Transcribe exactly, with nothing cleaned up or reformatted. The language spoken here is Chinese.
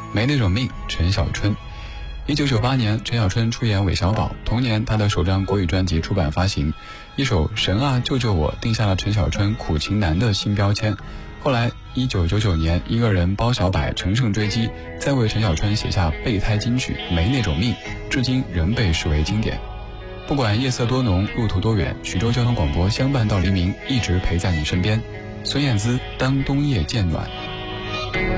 没那种命，陈小春。一九九八年，陈小春出演韦小宝，同年他的首张国语专辑出版发行，一首《神啊救救我》定下了陈小春苦情男的新标签。后来一九九九年，一个人包小柏乘胜追击，再为陈小春写下备胎金曲《没那种命》，至今仍被视为经典。不管夜色多浓，路途多远，徐州交通广播相伴到黎明，一直陪在你身边。孙燕姿，当冬夜渐暖，